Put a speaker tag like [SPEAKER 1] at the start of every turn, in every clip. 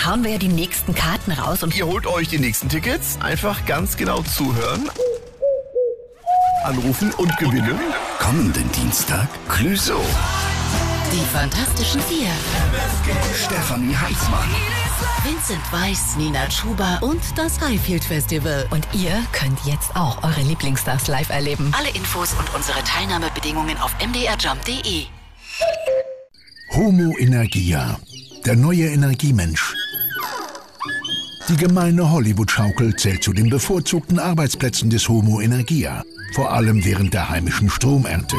[SPEAKER 1] hauen wir ja die nächsten Karten raus und
[SPEAKER 2] Ihr holt euch die nächsten Tickets. Einfach ganz genau zuhören, anrufen und gewinnen.
[SPEAKER 3] Kommenden Dienstag Clouseau,
[SPEAKER 1] die Fantastischen Vier.
[SPEAKER 3] Stefanie Heitzmann,
[SPEAKER 1] Vincent Weiss, Nina Chuba und das Highfield Festival. Und ihr könnt jetzt auch eure Lieblingsstars live erleben. Alle Infos und unsere Teilnahmebedingungen auf mdrjump.de.
[SPEAKER 4] Homo Energia, der neue Energiemensch. Die gemeine Hollywood-Schaukel zählt zu den bevorzugten Arbeitsplätzen des Homo Energia, vor allem während der heimischen Stromernte.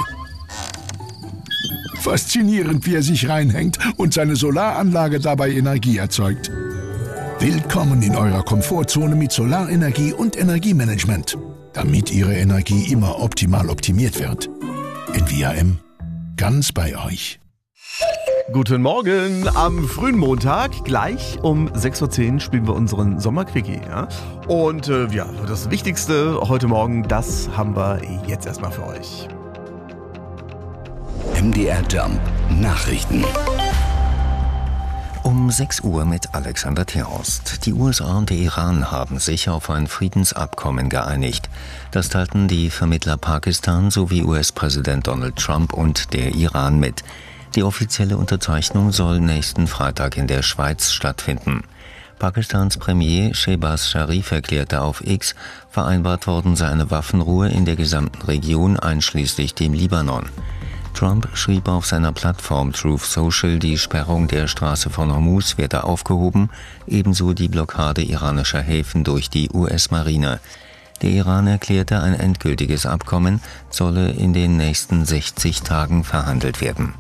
[SPEAKER 4] Faszinierend, wie er sich reinhängt und seine Solaranlage dabei Energie erzeugt. Willkommen in eurer Komfortzone mit Solarenergie und Energiemanagement, damit Ihre Energie immer optimal optimiert wird. NVIM, ganz bei euch.
[SPEAKER 2] Guten Morgen am frühen Montag. Gleich um 6.10 Uhr spielen wir unseren Sommerquickie. Ja? Und das Wichtigste heute Morgen, das haben wir jetzt erstmal für euch.
[SPEAKER 3] MDR Jump Nachrichten.
[SPEAKER 5] Um 6 Uhr mit Alexander Terhorst. Die USA und der Iran haben sich auf ein Friedensabkommen geeinigt. Das teilten die Vermittler Pakistan sowie US-Präsident Donald Trump und der Iran mit. Die offizielle Unterzeichnung soll nächsten Freitag in der Schweiz stattfinden. Pakistans Premier Shehbaz Sharif erklärte auf X, vereinbart worden sei eine Waffenruhe in der gesamten Region einschließlich dem Libanon. Trump schrieb auf seiner Plattform Truth Social, die Sperrung der Straße von Hormuz werde aufgehoben, ebenso die Blockade iranischer Häfen durch die US-Marine. Der Iran erklärte, ein endgültiges Abkommen solle in den nächsten 60 Tagen verhandelt werden.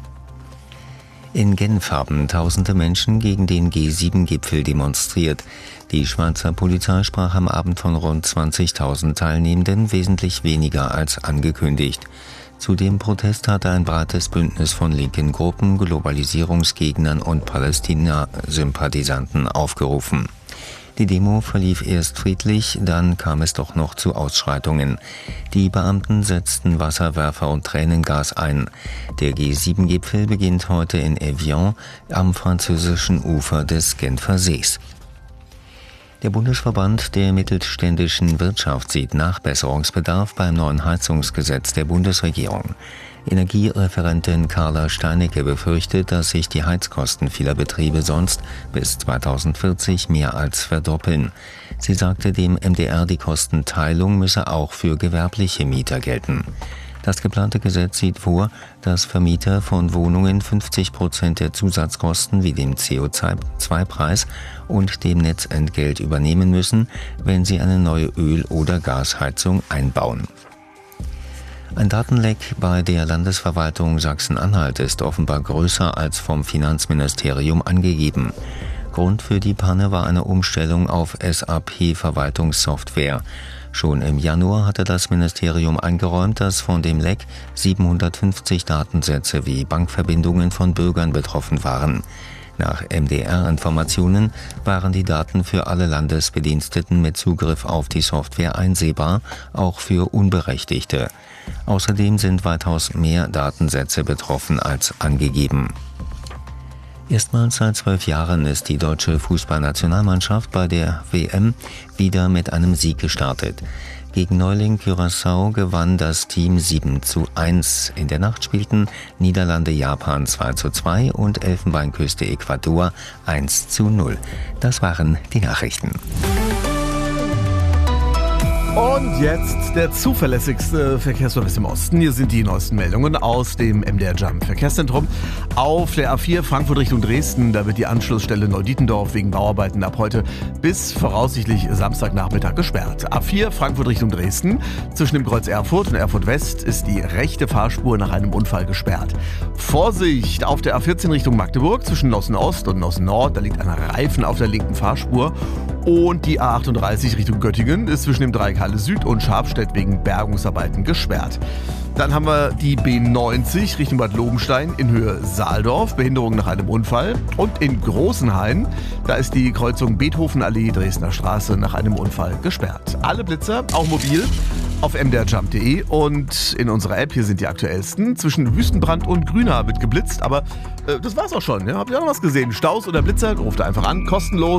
[SPEAKER 5] In Genf haben tausende Menschen gegen den G7-Gipfel demonstriert. Die Schweizer Polizei sprach am Abend von rund 20.000 Teilnehmenden, wesentlich weniger als angekündigt. Zu dem Protest hatte ein breites Bündnis von linken Gruppen, Globalisierungsgegnern und Palästina-Sympathisanten aufgerufen. Die Demo verlief erst friedlich, dann kam es doch noch zu Ausschreitungen. Die Beamten setzten Wasserwerfer und Tränengas ein. Der G7-Gipfel beginnt heute in Evian am französischen Ufer des Genfer Sees. Der Bundesverband der mittelständischen Wirtschaft sieht Nachbesserungsbedarf beim neuen Heizungsgesetz der Bundesregierung. Energiereferentin Carla Steinecke befürchtet, dass sich die Heizkosten vieler Betriebe sonst bis 2040 mehr als verdoppeln. Sie sagte dem MDR, die Kostenteilung müsse auch für gewerbliche Mieter gelten. Das geplante Gesetz sieht vor, dass Vermieter von Wohnungen 50% der Zusatzkosten wie dem CO2-Preis und dem Netzentgelt übernehmen müssen, wenn sie eine neue Öl- oder Gasheizung einbauen. Ein Datenleck bei der Landesverwaltung Sachsen-Anhalt ist offenbar größer als vom Finanzministerium angegeben. Grund für die Panne war eine Umstellung auf SAP-Verwaltungssoftware. Schon im Januar hatte das Ministerium eingeräumt, dass von dem Leck 750 Datensätze wie Bankverbindungen von Bürgern betroffen waren. Nach MDR-Informationen waren die Daten für alle Landesbediensteten mit Zugriff auf die Software einsehbar, auch für Unberechtigte. Außerdem sind weitaus mehr Datensätze betroffen als angegeben. Erstmals seit 12 Jahren ist die deutsche Fußballnationalmannschaft bei der WM wieder mit einem Sieg gestartet. Gegen Neuling Curaçao gewann das Team 7:1. In der Nacht spielten Niederlande-Japan 2:2 und Elfenbeinküste-Ecuador 1:0. Das waren die Nachrichten.
[SPEAKER 2] Und jetzt der zuverlässigste Verkehrsservice im Osten. Hier sind die neuesten Meldungen aus dem MDR Jump Verkehrszentrum. Auf der A4 Frankfurt Richtung Dresden, da wird die Anschlussstelle Neudietendorf wegen Bauarbeiten ab heute bis voraussichtlich Samstagnachmittag gesperrt. A4 Frankfurt Richtung Dresden, zwischen dem Kreuz Erfurt und Erfurt West ist die rechte Fahrspur nach einem Unfall gesperrt. Vorsicht auf der A14 Richtung Magdeburg, zwischen Nossen Ost und Nossen Nord, da liegt ein Reifen auf der linken Fahrspur. Und die A38 Richtung Göttingen ist zwischen dem Dreieck Halle Süd und Scharfstedt wegen Bergungsarbeiten gesperrt. Dann haben wir die B90 Richtung Bad Lobenstein in Höhe Saaldorf, Behinderung nach einem Unfall. Und in Großenhain, da ist die Kreuzung Beethovenallee Dresdner Straße nach einem Unfall gesperrt. Alle Blitzer, auch mobil, auf mdrjump.de und in unserer App, hier sind die aktuellsten. Zwischen Wüstenbrand und Grünau wird geblitzt, aber das war's auch schon. Ja? Habt ihr auch noch was gesehen? Staus oder Blitzer? Ruft einfach an, kostenlos.